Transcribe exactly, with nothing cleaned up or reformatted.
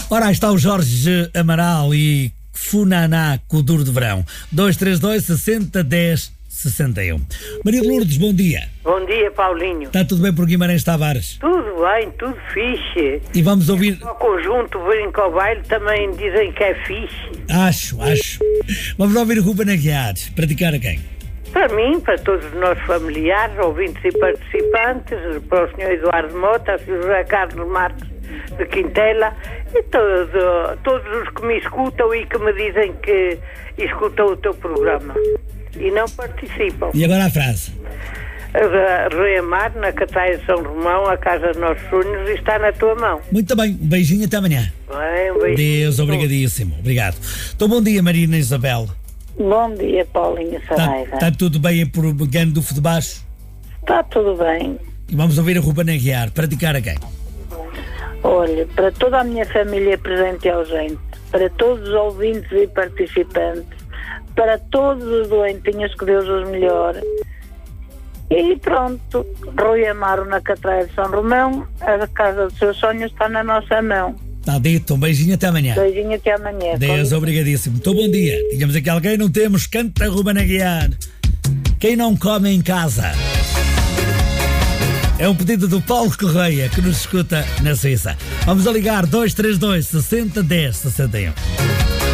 Ora, aí está o Jorge Amaral e Funaná com o Duro de Verão. dois três dois, sessenta, dez, sessenta e um. Maria de Lourdes, bom dia. Bom dia, Paulinho. Está tudo bem por Guimarães Tavares? Tudo bem, tudo fixe. E vamos ouvir... O conjunto Brinco ao Baile também dizem que é fixe. Acho, acho. Vamos ouvir o Ruben Aguiar. Praticar a quem? Para mim, para todos os nossos familiares, ouvintes e participantes, para o senhor Eduardo Mota, o senhor José Carlos Marques de Quintela e todo, todos os que me escutam e que me dizem que escutam o teu programa e não participam. E agora a frase. Rui Amar, na Cataia de São Romão, a casa dos nossos sonhos, está na tua mão. Muito bem, um beijinho até amanhã. Bem, um beijinho. Deus, obrigadíssimo. Obrigado. Então, bom dia, Marina Isabel. Bom dia, Paulinho Saraiva. Está tá tudo bem aí por Gano do Fo de Baixo? Está tudo bem. E vamos ouvir a Ruben Aguiar. Praticar a quem? Olha, para toda a minha família presente e ausente, para todos os ouvintes e participantes, para todos os doentinhos, que Deus os melhore. E pronto, Rui Amaro na Catraia de São Romão, a casa dos seus sonhos está na nossa mão. Está dito, um beijinho até amanhã. Beijinho até amanhã. Deus, obrigadíssimo. Então, bom dia. Tínhamos aqui alguém, não temos? Canta Ruben Aguiar. Quem não come em casa. É um pedido do Paulo Correia, que nos escuta na Suíça. Vamos a ligar dois três dois, sessenta, dez, sessenta e um.